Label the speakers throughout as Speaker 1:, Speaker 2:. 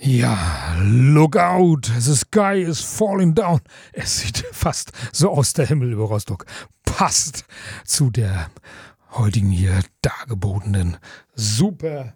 Speaker 1: Ja, look out, the sky is falling down. Es sieht fast so aus, der Himmel über Rostock passt zu der heutigen hier dargebotenen super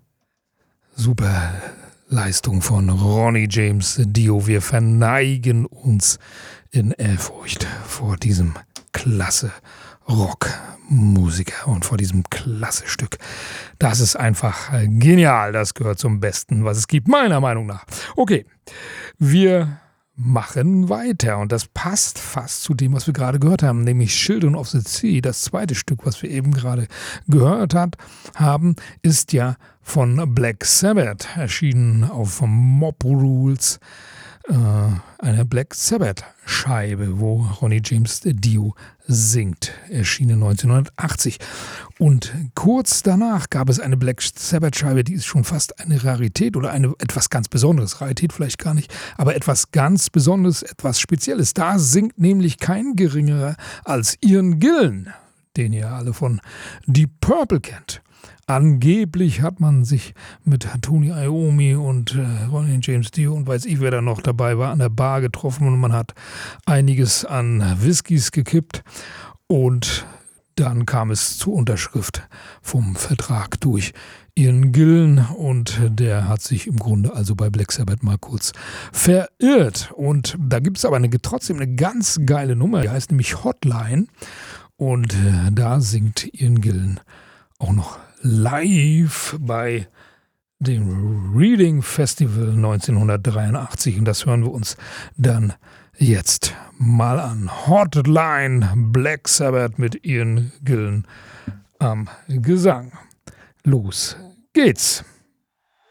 Speaker 1: Leistung von Ronnie James Dio. Wir verneigen uns in Ehrfurcht vor diesem klasse Rockmusiker und vor diesem klasse Stück. Das ist einfach genial. Das gehört zum Besten, was es gibt, meiner Meinung nach. Okay, wir machen weiter und das passt fast zu dem, was wir gerade gehört haben, nämlich Children of the Sea. Das zweite Stück, was wir eben gerade gehört haben, ist ja von Black Sabbath, erschienen auf Mob Rules, eine Black Sabbath Scheibe, wo Ronnie James Dio singt, erschienen 1980. Und kurz danach gab es eine Black Sabbath Scheibe, die ist schon fast eine Rarität oder eine etwas ganz Besonderes. Rarität vielleicht gar nicht, aber etwas ganz Besonderes, etwas Spezielles. Da singt nämlich kein geringerer als Ian Gillan, den ihr alle von Deep Purple kennt. Angeblich hat man sich mit Tony Iommi und Ronnie James Dio und weiß ich, wer da noch dabei war, an der Bar getroffen und man hat einiges an Whiskys gekippt und dann kam es zur Unterschrift vom Vertrag durch Ian Gillan und der hat sich im Grunde also bei Black Sabbath mal kurz verirrt. Und da gibt es aber trotzdem eine ganz geile Nummer, die heißt nämlich Hotline und da singt Ian Gillan auch noch live bei dem Reading Festival 1983 und das hören wir uns dann jetzt mal an. Hotline, Black Sabbath mit Ian Gillan am Gesang. Los geht's!